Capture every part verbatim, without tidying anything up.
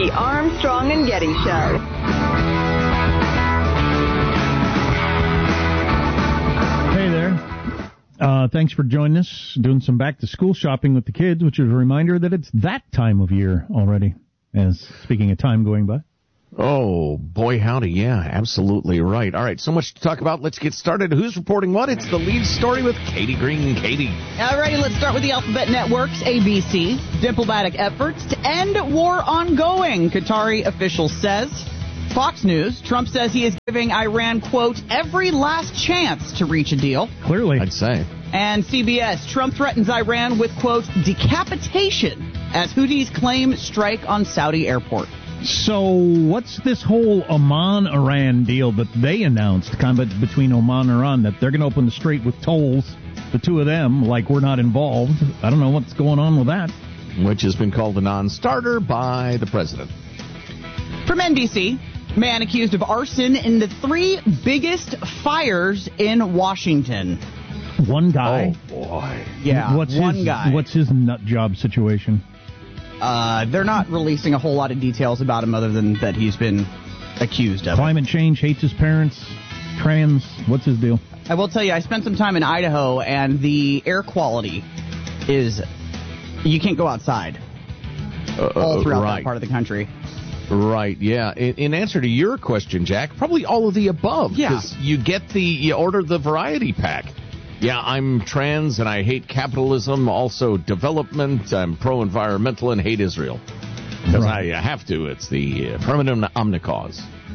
The Armstrong and Getty Show. Hey there. Uh, thanks for joining us, doing some back-to-school shopping with the kids, which is a reminder that it's that time of year already, as speaking of time going by. Oh, boy, howdy, yeah, absolutely right. All right, so much to talk about. Let's get started. Who's reporting what? It's the lead story with Katie Green. Katie. All righty, let's start with the Alphabet Network's A B C. Diplomatic efforts to end war ongoing, Qatari official says. Fox News, Trump says he is giving Iran, quote, every last chance to reach a deal. Clearly. I'd say. And C B S, Trump threatens Iran with, quote, decapitation as Houthis claim strike on Saudi airport. So what's this whole Oman-Iran deal that they announced, kind of between Oman and Iran, that they're going to open the strait with tolls, the two of them, like we're not involved? I don't know what's going on with that. Which has been called a non-starter by the president. From N B C, man accused of arson in the three biggest fires in Washington. One guy? Oh, boy. Yeah, what's one his, guy. What's his nut job situation? Uh, they're not releasing a whole lot of details about him other than that he's been accused of Climate change, hates his parents, trans, what's his deal? I will tell you, I spent some time in Idaho, and the air quality is, you can't go outside Uh, all throughout right. that part of the country. Right, yeah. In, in answer to your question, Jack, probably all of the above. Yeah. Because you get the, you order the variety pack. Yeah, I'm trans and I hate capitalism, also development, I'm pro-environmental and hate Israel. Because Right. I have to. It's the uh, permanent omnicause.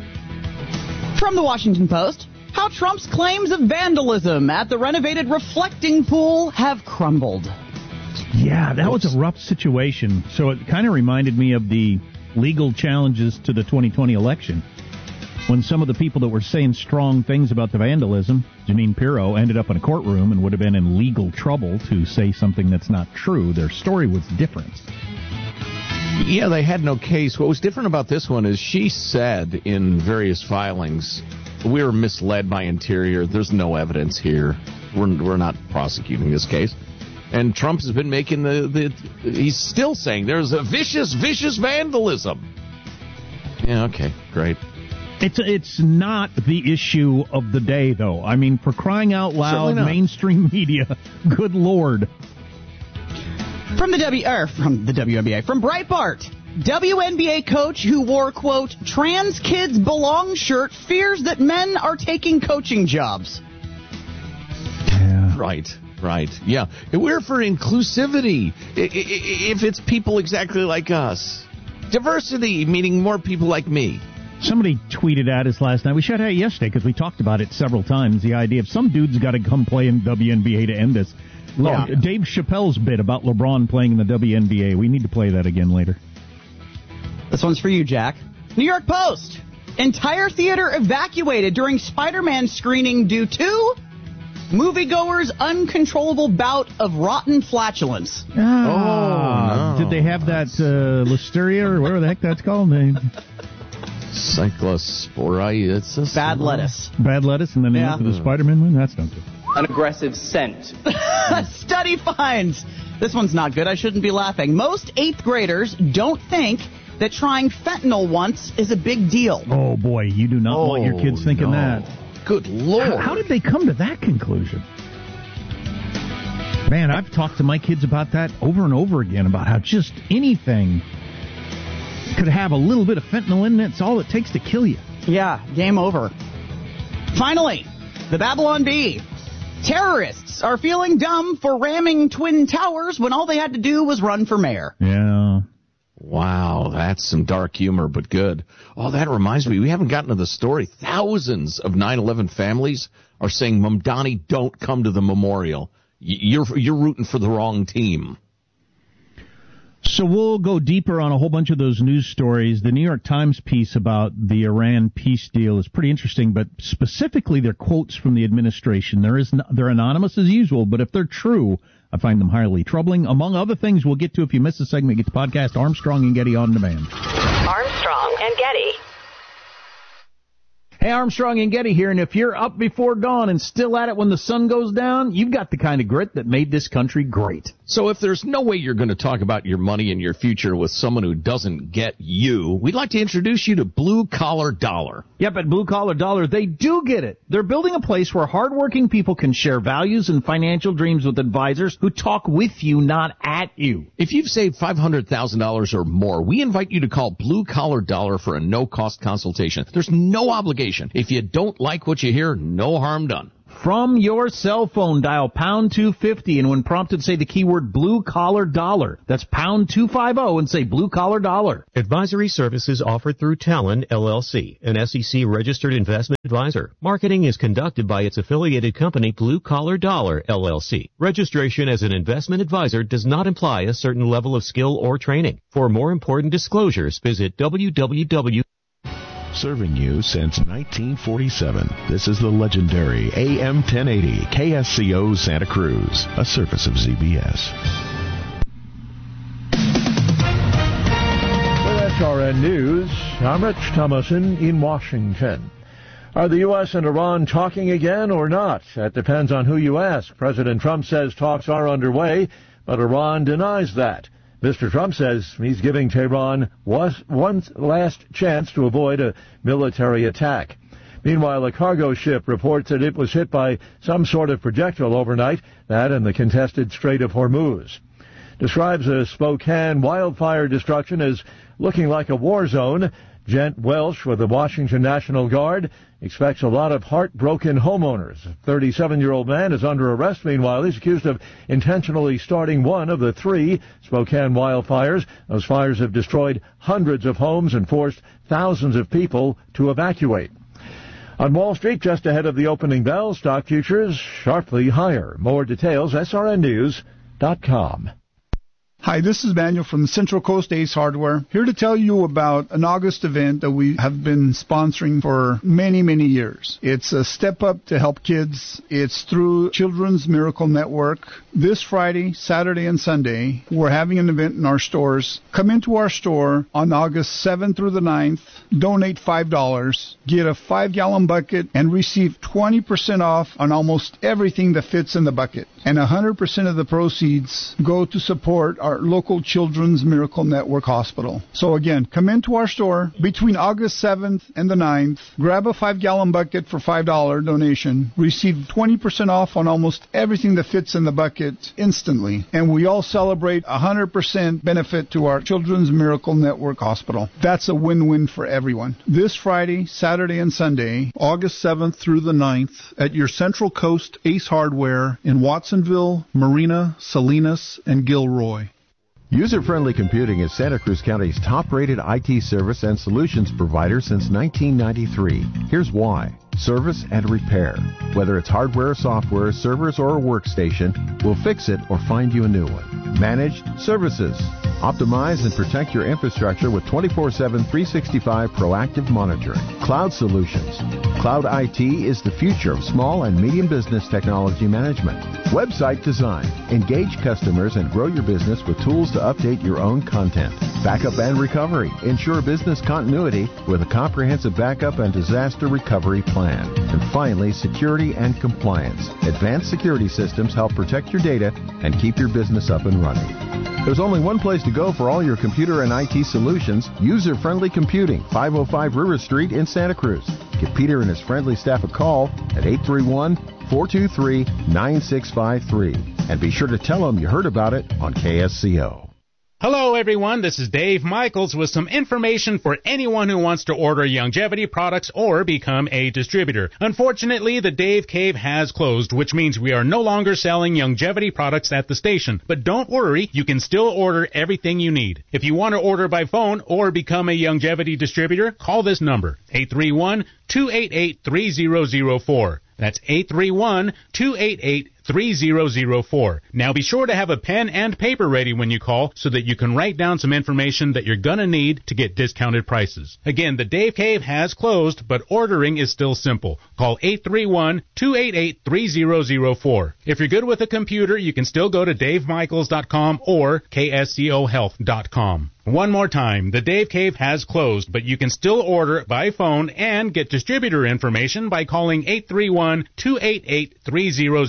From the Washington Post, how Trump's claims of vandalism at the renovated reflecting pool have crumbled. Yeah, that was a rough situation. So it kind of reminded me of the legal challenges to the twenty twenty election, when some of the people that were saying strong things about the vandalism, Jeanine Pirro, ended up in a courtroom and would have been in legal trouble to say something that's not true. Their story was different. Yeah, they had no case. What was different about this one is she said in various filings, we were misled by Interior. There's no evidence here. We're, we're not prosecuting this case. And Trump has been making the, the, he's still saying there's a vicious, vicious vandalism. Yeah, okay, great. It's it's not the issue of the day, though. I mean, for crying out loud, mainstream media, good Lord. From the W, er, from the W N B A, from Breitbart, W N B A coach who wore, quote, trans kids belong shirt fears that men are taking coaching jobs. Yeah. Right, right. Yeah, we're for inclusivity. I- I- If it's people exactly like us. Diversity, meaning more people like me. Somebody tweeted at us last night. We should have it yesterday because we talked about it several times. The idea of some dude's got to come play in W N B A to end this. Yeah. Oh, Dave Chappelle's bit about LeBron playing in the W N B A. We need to play that again later. This one's for you, Jack. New York Post. Entire theater evacuated during Spider-Man screening due to moviegoers' uncontrollable bout of rotten flatulence. Ah, Oh, no. did they have that uh, listeria or whatever the heck that's called? They, Cyclosporiasis. Bad lettuce. bad lettuce, and then they Yeah. went to the Spider-Man one? That's not good. An aggressive scent. Study finds. This one's not good. I shouldn't be laughing. Most eighth graders don't think that trying fentanyl once is a big deal. Oh, boy, you do not want your kids thinking no. that. Good Lord. How, how did they come to that conclusion? Man, I've talked to my kids about that over and over again, about how just anything could have a little bit of fentanyl in it. It's all it takes to kill you. Yeah, game over. Finally, the Babylon Bee. Terrorists are feeling dumb for ramming Twin Towers when all they had to do was run for mayor. Yeah. Wow, that's some dark humor, but good. Oh, that reminds me, we haven't gotten to the story. Thousands of nine eleven families are saying, Mamdani, don't come to the memorial. You're, you're rooting for the wrong team. So we'll go deeper on a whole bunch of those news stories. The New York Times piece about the Iran peace deal is pretty interesting, but specifically their quotes from the administration. There is, they're anonymous as usual, but if they're true, I find them highly troubling. Among other things we'll get to if you miss a segment, get the podcast Armstrong and Getty on demand. Armstrong and Getty. Hey, Armstrong and Getty here, and if you're up before dawn and still at it when the sun goes down, you've got the kind of grit that made this country great. So if there's no way you're going to talk about your money and your future with someone who doesn't get you, we'd like to introduce you to Blue Collar Dollar. Yep, at Blue Collar Dollar, they do get it. They're building a place where hardworking people can share values and financial dreams with advisors who talk with you, not at you. If you've saved five hundred thousand dollars or more, we invite you to call Blue Collar Dollar for a no-cost consultation. There's no obligation. If you don't like what you hear, no harm done. From your cell phone, dial pound two fifty, and when prompted, say the keyword Blue Collar Dollar. That's pound two fifty and say Blue Collar Dollar. Advisory services offered through Talon, L L C, an S E C-registered investment advisor. Marketing is conducted by its affiliated company, Blue Collar Dollar, L L C. Registration as an investment advisor does not imply a certain level of skill or training. For more important disclosures, visit w w w. Serving you since nineteen forty-seven, this is the legendary A M ten eighty K S C O Santa Cruz, a service of Z B S. With S R N News, I'm Rich Thomason in Washington. Are the U S and Iran talking again or not? That depends on who you ask. President Trump says talks are underway, but Iran denies that. Mister Trump says he's giving Tehran one last chance to avoid a military attack. Meanwhile, a cargo ship reports that it was hit by some sort of projectile overnight, that in the contested Strait of Hormuz. Describes a Spokane wildfire destruction as looking like a war zone. Gent Welsh with the Washington National Guard expects a lot of heartbroken homeowners. A thirty-seven-year-old man is under arrest. Meanwhile, he's accused of intentionally starting one of the three Spokane wildfires. Those fires have destroyed hundreds of homes and forced thousands of people to evacuate. On Wall Street, just ahead of the opening bell, stock futures sharply higher. More details, S R N news dot com. Hi, this is Manuel from Central Coast Ace Hardware, here to tell you about an August event that we have been sponsoring for many, many years. It's a step up to help kids. It's through Children's Miracle Network. This Friday, Saturday, and Sunday, we're having an event in our stores. Come into our store on August seventh through the ninth, donate five dollars, get a five-gallon bucket, and receive twenty percent off on almost everything that fits in the bucket. And one hundred percent of the proceeds go to support our local Children's Miracle Network hospital. So again, come into our store between August seventh and the ninth, grab a five-gallon bucket for five dollars donation, receive twenty percent off on almost everything that fits in the bucket instantly, and we all celebrate one hundred percent benefit to our Children's Miracle Network hospital. That's a win-win for everyone. This Friday, Saturday, and Sunday, August seventh through the ninth, at your Central Coast Ace Hardware in Watsonville, Marina, Salinas, and Gilroy. User-Friendly Computing is Santa Cruz County's top-rated I T service and solutions provider since nineteen ninety-three. Here's why. Service and repair. Whether it's hardware, software, servers, or a workstation, we'll fix it or find you a new one. Managed services. Optimize and protect your infrastructure with twenty-four seven, three sixty-five proactive monitoring. Cloud solutions. Cloud I T is the future of small and medium business technology management. Website design. Engage customers and grow your business with tools to update your own content. Backup and recovery. Ensure business continuity with a comprehensive backup and disaster recovery plan. And finally, security and compliance. Advanced security systems help protect your data and keep your business up and running. There's only one place to go for all your computer and I T solutions, User-Friendly Computing, five oh five River Street in Santa Cruz. Give Peter and his friendly staff a call at eight three one, four two three, nine six five three. And be sure to tell them you heard about it on K S C O. Hello, everyone. This is Dave Michaels with some information for anyone who wants to order Youngevity products or become a distributor. Unfortunately, the Dave Cave has closed, which means we are no longer selling Youngevity products at the station. But don't worry, you can still order everything you need. If you want to order by phone or become a Youngevity distributor, call this number, eight three one, two eight eight, three zero zero four. That's eight three one, two eight eight, three zero zero four. Now be sure to have a pen and paper ready when you call so that you can write down some information that you're going to need to get discounted prices. Again, the Dave Cave has closed, but ordering is still simple. Call eight three one, two eight eight, three zero zero four. If you're good with a computer, you can still go to dave michaels dot com or k s c o health dot com. One more time, the Dave Cave has closed, but you can still order by phone and get distributor information by calling eight three one, two eight eight, three zero zero four.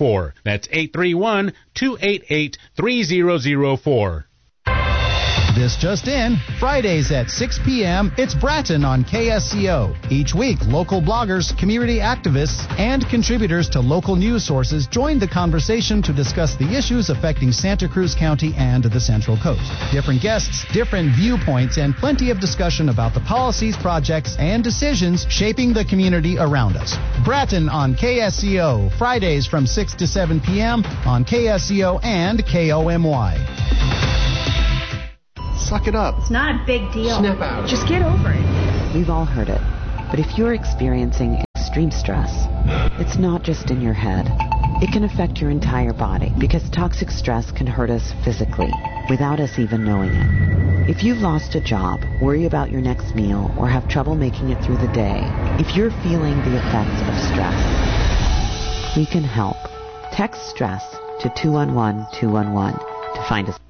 four. That's eight three one, two eight eight, three zero zero four. This just in, Fridays at six p.m., it's Bratton on K S C O. Each week, local bloggers, community activists, and contributors to local news sources join the conversation to discuss the issues affecting Santa Cruz County and the Central Coast. Different guests, different viewpoints, and plenty of discussion about the policies, projects, and decisions shaping the community around us. Bratton on K S C O, Fridays from six to seven p.m. on K S C O and K O M Y. Suck it up. It's not a big deal. Snap out. Just get over it. We've all heard it. But if you're experiencing extreme stress, it's not just in your head. It can affect your entire body because toxic stress can hurt us physically without us even knowing it. If you've lost a job, worry about your next meal, or have trouble making it through the day, if you're feeling the effects of stress, we can help. Text stress to two one one two one one to find us.